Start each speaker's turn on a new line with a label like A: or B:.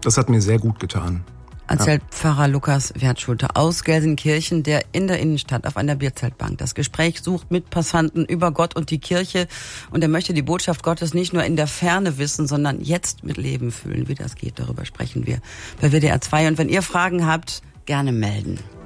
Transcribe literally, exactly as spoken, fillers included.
A: Das hat mir sehr gut getan.
B: Erzählt ja. Pfarrer Lukas Wertschulte aus Gelsenkirchen, der in der Innenstadt auf einer Bierzeltbank das Gespräch sucht mit Passanten über Gott und die Kirche. Und er möchte die Botschaft Gottes nicht nur in der Ferne wissen, sondern jetzt mit Leben fühlen. Wie das geht, darüber sprechen wir bei W D R zwei. Und wenn ihr Fragen habt, gerne melden.